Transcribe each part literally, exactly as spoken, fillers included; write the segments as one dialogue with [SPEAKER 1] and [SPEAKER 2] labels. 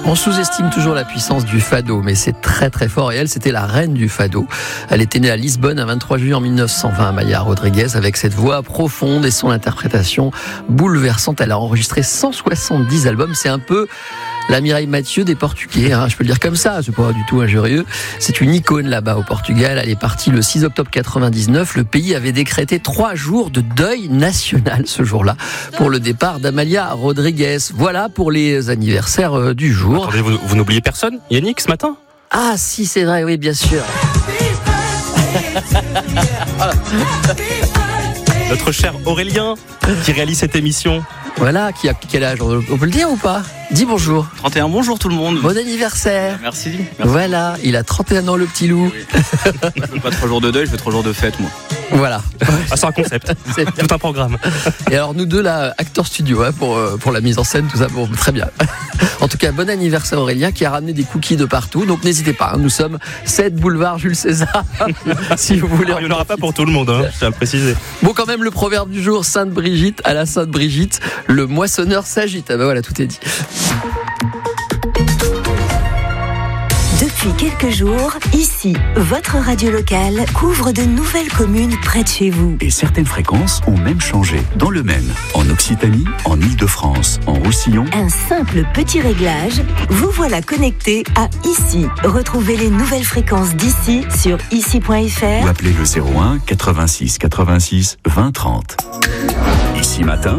[SPEAKER 1] On sous-estime toujours la puissance du fado, mais c'est très très fort. Et elle, c'était la reine du fado. Elle était née à Lisbonne un vingt-trois juillet en mille neuf cent vingt, Amalia Rodrigues, avec cette voix profonde et son interprétation bouleversante. Elle a enregistré cent soixante-dix albums. C'est un peu la Mireille Mathieu des Portugais, hein, je peux le dire comme ça, c'est pas du tout injurieux. C'est une icône là-bas au Portugal. Elle est partie le six octobre quatre-vingt-dix-neuf. Le pays avait décrété trois jours de deuil national ce jour-là pour le départ d'Amalia Rodrigues. Voilà pour les anniversaires du jour.
[SPEAKER 2] Attendez, vous, vous n'oubliez personne, Yannick, ce matin ?
[SPEAKER 1] Ah si, c'est vrai, oui, bien sûr.
[SPEAKER 2] Notre cher Aurélien qui réalise cette émission.
[SPEAKER 1] Voilà, qui a quel âge ? On peut le dire ou pas ? Dis bonjour.
[SPEAKER 3] trente et un, bonjour tout le monde.
[SPEAKER 1] Bon anniversaire.
[SPEAKER 3] Merci. Merci.
[SPEAKER 1] Voilà, il a trente et un ans le petit loup.
[SPEAKER 3] Oui. Je veux pas trois jours de deuil, je veux trois jours de fête moi.
[SPEAKER 1] Voilà.
[SPEAKER 2] Ah, c'est un concept, c'est tout un programme.
[SPEAKER 1] Et alors nous deux là, acteurs studio hein, pour, pour la mise en scène, tout ça, bon, très bien. En tout cas, bon anniversaire Aurélien qui a ramené des cookies de partout, donc n'hésitez pas, hein, nous sommes sept boulevard Jules César, si vous voulez.
[SPEAKER 2] Alors, il n'y en aura pas pour tout le monde, hein, je tiens à le préciser.
[SPEAKER 1] Bon, quand même, le proverbe du jour, Sainte Brigitte, à la Sainte Brigitte, le moissonneur s'agite. Ah ben voilà, tout est dit.
[SPEAKER 4] Depuis quelques jours, ici, votre radio locale couvre de nouvelles communes près de chez vous.
[SPEAKER 5] Et certaines fréquences ont même changé. Dans le Maine, en Occitanie, en Île-de-France, en Roussillon.
[SPEAKER 4] Un simple petit réglage, vous voilà connecté à Ici. Retrouvez les nouvelles fréquences d'ici sur ici point f r
[SPEAKER 5] Ou appelez le zéro un quatre-vingt-six quatre-vingt-six vingt trente. Ici matin,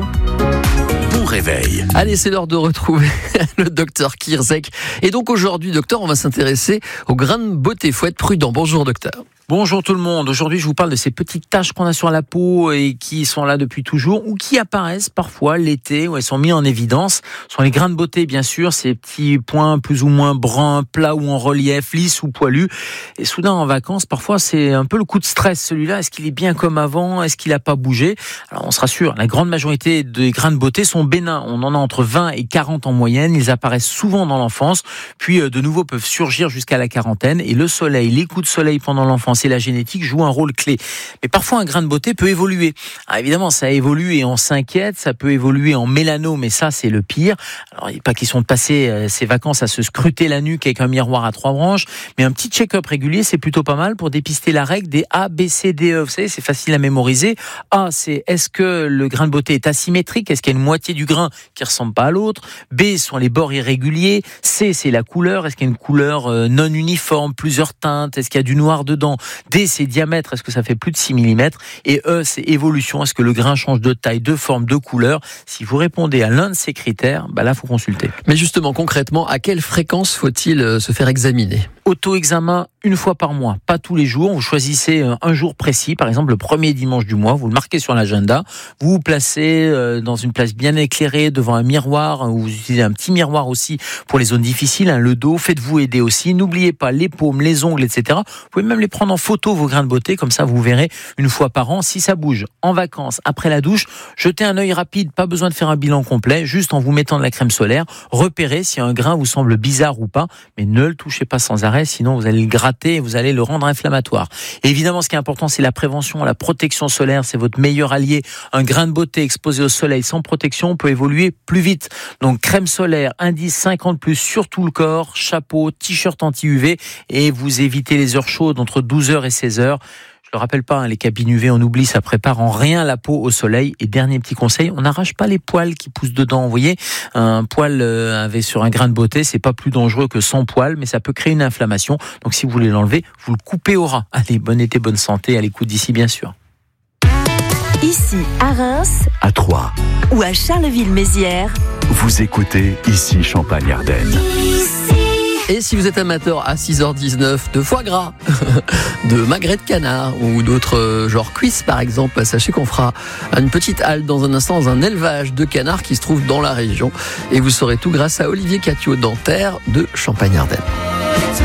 [SPEAKER 5] bon réveil.
[SPEAKER 1] Allez, c'est l'heure de retrouver le docteur Kierzek. Et donc aujourd'hui, docteur, on va s'intéresser aux grains de beauté. Faut être prudent. Bonjour, docteur.
[SPEAKER 6] Bonjour tout le monde. Aujourd'hui, je vous parle de ces petites taches qu'on a sur la peau et qui sont là depuis toujours ou qui apparaissent parfois l'été où elles sont mises en évidence. Ce sont les grains de beauté, bien sûr, ces petits points plus ou moins bruns, plats ou en relief, lisses ou poilus. Et soudain, en vacances, parfois, c'est un peu le coup de stress, celui-là. Est-ce qu'il est bien comme avant ? Est-ce qu'il n'a pas bougé ? Alors, on se rassure, la grande majorité des grains de beauté sont bénins. On en a entre vingt et quarante en moyenne. Ils apparaissent souvent dans l'enfance, puis de nouveau peuvent surgir jusqu'à la quarantaine. Et le soleil, les coups de soleil pendant l'enfance et la génétique jouent un rôle clé. Mais parfois, un grain de beauté peut évoluer. Alors évidemment, ça évolue et on s'inquiète. Ça peut évoluer en mélanome, mais ça, c'est le pire. Alors, il n'est pas question de passer euh, ses vacances à se scruter la nuque avec un miroir à trois branches, mais un petit check-up régulier, c'est plutôt pas mal pour dépister la règle des A, B, C, D, E. Vous savez, c'est facile à mémoriser. A, c'est est-ce que le grain de beauté est asymétrique ? Est-ce qu'il y a une moitié du grain qui ressemble pas à l'autre ? B, sont les bords irréguliers. C, c'est la couleur. Est-ce qu'il y a une couleur euh, non uniforme, plusieurs teintes ? Est-ce qu'il y a du noir dedans ? D, c'est diamètre, est-ce que ça fait plus de six millimètres ? Et E, c'est évolution, est-ce que le grain change de taille, de forme, de couleur ? Si vous répondez à l'un de ces critères, bah là, il faut consulter.
[SPEAKER 1] Mais justement, concrètement, à quelle fréquence faut-il se faire examiner ?
[SPEAKER 6] Auto-examen une fois par mois, pas tous les jours. Vous choisissez un jour précis, par exemple le premier dimanche du mois, vous le marquez sur l'agenda, vous vous placez dans une place bien éclairée devant un miroir, vous utilisez un petit miroir aussi pour les zones difficiles, hein, le dos, faites-vous aider aussi. N'oubliez pas les paumes, les ongles, et cetera. Vous pouvez même les prendre en photo, vos grains de beauté, comme ça vous verrez une fois par an si ça bouge. En vacances, après la douche, jetez un œil rapide, pas besoin de faire un bilan complet, juste en vous mettant de la crème solaire, repérez si un grain vous semble bizarre ou pas, mais ne le touchez pas sans arrêt, sinon vous allez le gratter et vous allez le rendre inflammatoire. Et évidemment, ce qui est important, c'est la prévention, la protection solaire, c'est votre meilleur allié. Un grain de beauté exposé au soleil sans protection peut évoluer plus vite. Donc crème solaire, indice cinquante plus sur tout le corps, chapeau, t-shirt anti-U V et vous évitez les heures chaudes entre douze heures et seize heures. Je le rappelle pas, hein, les cabines U V, on oublie, ça prépare en rien la peau au soleil. Et dernier petit conseil, on n'arrache pas les poils qui poussent dedans. Vous voyez, un poil euh, avec sur un grain de beauté, c'est pas plus dangereux que sans poil, mais ça peut créer une inflammation. Donc si vous voulez l'enlever, vous le coupez au ras. Allez, bon été, bonne santé, à l'écoute d'ici bien sûr.
[SPEAKER 4] Ici à Reims,
[SPEAKER 5] À Troyes,
[SPEAKER 4] ou à Charleville-Mézières.
[SPEAKER 5] vous écoutez Ici Champagne-Ardenne.
[SPEAKER 1] Et si vous êtes amateur à six heures dix-neuf de foie gras, de magret de canard ou d'autres euh, genre cuisses par exemple, sachez qu'on fera une petite halte dans un instant dans un élevage de canards qui se trouve dans la région. Et vous saurez tout grâce à Olivier Catio, dentaire de Champagne-Ardenne.